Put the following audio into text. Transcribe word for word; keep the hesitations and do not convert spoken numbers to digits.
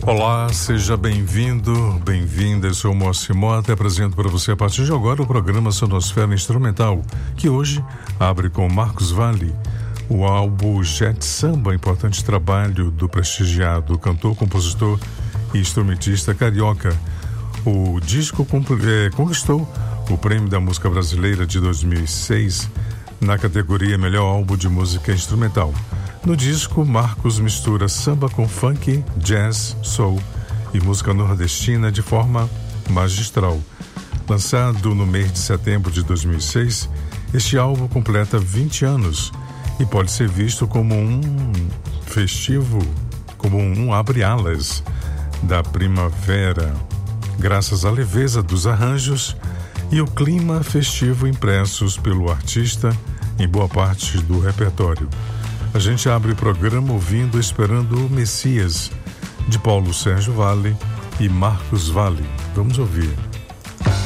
Olá, seja bem-vindo, bem-vinda. Eu sou o Moacir Mota e apresento para você a partir de agora o programa Sonosfera Instrumental, que hoje abre com Marcos Valle, o álbum Jet Samba, importante trabalho do prestigiado cantor, compositor e instrumentista carioca. O disco conquistou o Prêmio da Música Brasileira de dois mil e seis na categoria Melhor Álbum de Música Instrumental. No disco, Marcos mistura samba com funk, jazz, soul e música nordestina de forma magistral. Lançado no mês de setembro de dois mil e seis, este álbum completa vinte anos e pode ser visto como um festivo, como um abre-alas da primavera, graças à leveza dos arranjos e o clima festivo impressos pelo artista em boa parte do repertório. A gente abre o programa ouvindo Esperando o Messias, de Paulo Sérgio Valle e Marcos Valle. Vamos ouvir.